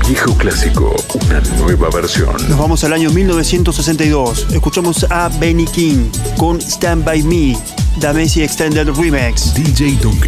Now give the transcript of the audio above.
viejo clásico, una nueva versión. Nos vamos al año 1962. Escuchamos a Benny King con Stand By Me, The Messi Extended Remix. DJ Don